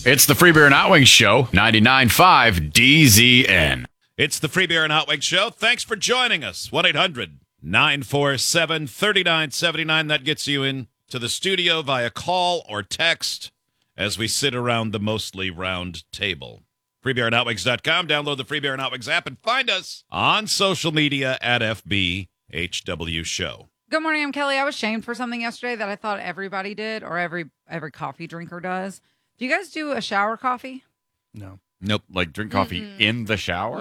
It's the Free Beer and Hot Wings Show, 99.5 DZN. It's the Free Beer and Hot Wings Show. Thanks for joining us. 1-800-947-3979. That gets you in to the studio via call or text as we sit around the mostly round table. FreeBeerandHotWings.com. Download the Free Beer and Hot Wings app and find us on social media at FBHW Show. Good morning, I'm Kelly. I was shamed for something yesterday that I thought everybody did, or every coffee drinker does. Do you guys do a shower coffee? No. Nope. Like drink coffee in the shower?